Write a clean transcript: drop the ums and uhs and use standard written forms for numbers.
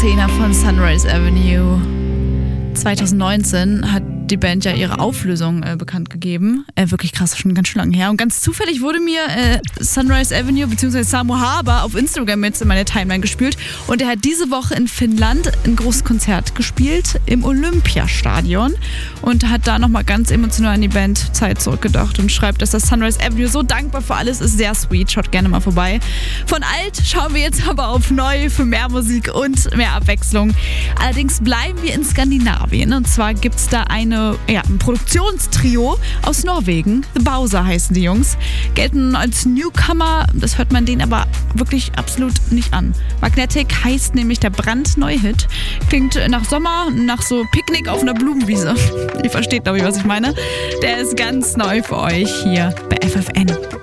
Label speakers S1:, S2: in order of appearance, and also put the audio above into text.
S1: Zehner von Sunrise Avenue. 2019 hat die Band ja ihre Auflösung bekannt gegeben. Wirklich krass, schon ganz schön lange her. Und ganz zufällig wurde mir Sunrise Avenue bzw. Samu Haber auf Instagram jetzt in meine Timeline gespielt. Und er hat diese Woche in Finnland ein großes Konzert gespielt im Olympiastadion und hat da nochmal ganz emotional an die Bandzeit zurückgedacht und schreibt, dass das Sunrise Avenue so dankbar für alles ist. Sehr sweet, schaut gerne mal vorbei. Von alt schauen wir jetzt aber auf neu für mehr Musik und mehr Abwechslung. Allerdings bleiben wir in Skandinavien. Und zwar gibt es da ein Produktionstrio aus Norwegen. The Bowser heißen die Jungs. Gelten als Newcomer, das hört man denen aber wirklich absolut nicht an. Magnetic heißt nämlich der brandneue Hit. Klingt nach Sommer, nach so Picknick auf einer Blumenwiese. Ihr versteht, glaube ich, was ich meine. Der ist ganz neu für euch hier bei FFN.